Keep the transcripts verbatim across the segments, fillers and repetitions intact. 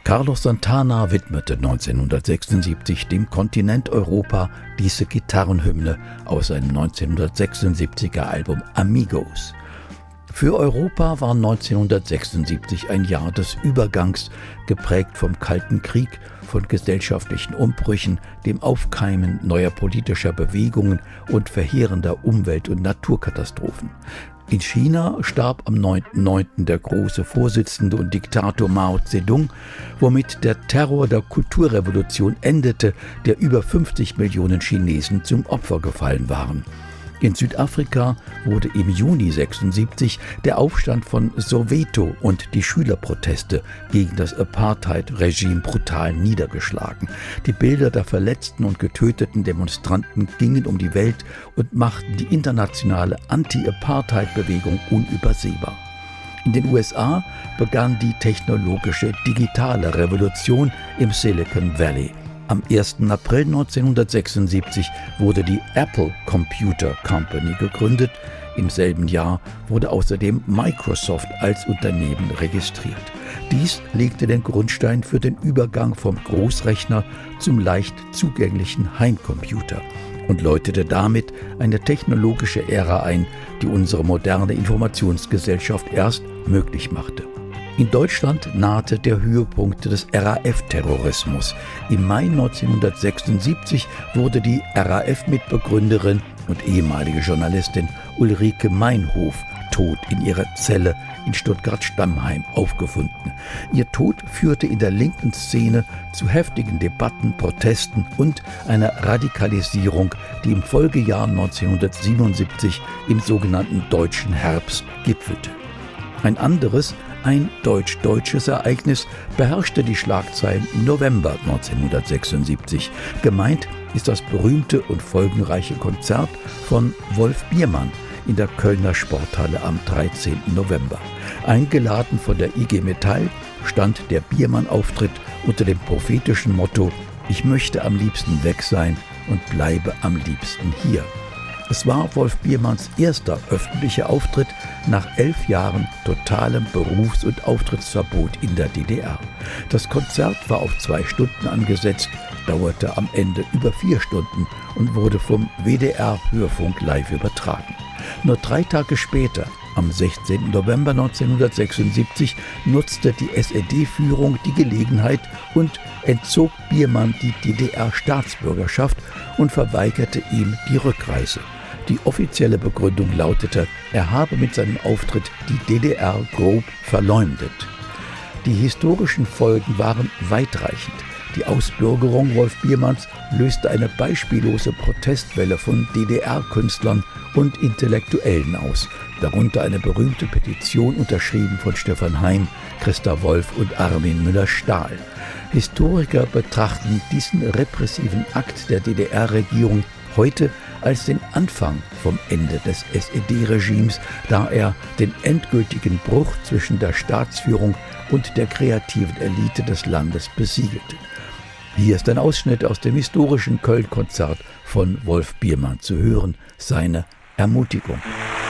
Carlos Santana widmete neunzehnhundertsechsundsiebzig dem Kontinent Europa diese Gitarrenhymne aus seinem neunzehnhundertsechsundsiebziger Album Amigos. Für Europa war neunzehnhundertsechsundsiebzig ein Jahr des Übergangs, geprägt vom Kalten Krieg, von gesellschaftlichen Umbrüchen, dem Aufkeimen neuer politischer Bewegungen und verheerender Umwelt- und Naturkatastrophen. In China starb am neunten neunten der große Vorsitzende und Diktator Mao Zedong, womit der Terror der Kulturrevolution endete, der über fünfzig Millionen Chinesen zum Opfer gefallen waren. In Südafrika wurde im Juni sechsundsiebzig der Aufstand von Soweto und die Schülerproteste gegen das Apartheid-Regime brutal niedergeschlagen. Die Bilder der verletzten und getöteten Demonstranten gingen um die Welt und machten die internationale Anti-Apartheid-Bewegung unübersehbar. In den U S A begann die technologische digitale Revolution im Silicon Valley. Am ersten April neunzehnhundertsechsundsiebzig wurde die Apple Computer Company gegründet. Im selben Jahr wurde außerdem Microsoft als Unternehmen registriert. Dies legte den Grundstein für den Übergang vom Großrechner zum leicht zugänglichen Heimcomputer und läutete damit eine technologische Ära ein, die unsere moderne Informationsgesellschaft erst möglich machte. In Deutschland nahte der Höhepunkt des R A F-Terrorismus. Im Mai neunzehnhundertsechsundsiebzig wurde die R A F-Mitbegründerin und ehemalige Journalistin Ulrike Meinhof tot in ihrer Zelle in Stuttgart-Stammheim aufgefunden. Ihr Tod führte in der linken Szene zu heftigen Debatten, Protesten und einer Radikalisierung, die im Folgejahr neunzehnhundertsiebenundsiebzig im sogenannten Deutschen Herbst gipfelte. Ein anderes, ein deutsch-deutsches Ereignis beherrschte die Schlagzeilen im November neunzehnhundertsechsundsiebzig. Gemeint ist das berühmte und folgenreiche Konzert von Wolf Biermann in der Kölner Sporthalle am dreizehnten November. Eingeladen von der I G Metall stand der Biermann-Auftritt unter dem prophetischen Motto: Ich möchte am liebsten weg sein und bleibe am liebsten hier. Es war Wolf Biermanns erster öffentlicher Auftritt nach elf Jahren totalem Berufs- und Auftrittsverbot in der D D R. Das Konzert war auf zwei Stunden angesetzt, dauerte am Ende über vier Stunden und wurde vom W D R-Hörfunk live übertragen. Nur drei Tage später, am sechzehnten November neunzehnhundertsechsundsiebzig, nutzte die S E D-Führung die Gelegenheit und entzog Biermann die D D R-Staatsbürgerschaft und verweigerte ihm die Rückreise. Die offizielle Begründung lautete, er habe mit seinem Auftritt die D D R grob verleumdet. Die historischen Folgen waren weitreichend. Die Ausbürgerung Wolf Biermanns löste eine beispiellose Protestwelle von D D R-Künstlern und Intellektuellen aus, darunter eine berühmte Petition unterschrieben von Stefan Heym, Christa Wolf und Armin Müller-Stahl. Historiker betrachten diesen repressiven Akt der D D R-Regierung heute als den Anfang vom Ende des S E D-Regimes, da er den endgültigen Bruch zwischen der Staatsführung und der kreativen Elite des Landes besiegelte. Hier ist ein Ausschnitt aus dem historischen Köln-Konzert von Wolf Biermann zu hören, seine Ermutigung.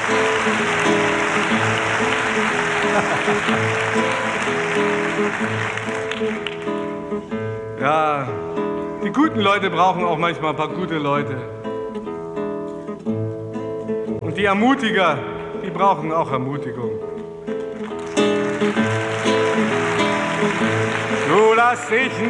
Ja, die guten Leute brauchen auch manchmal ein paar gute Leute. Und die Ermutiger, die brauchen auch Ermutigung. So lass dich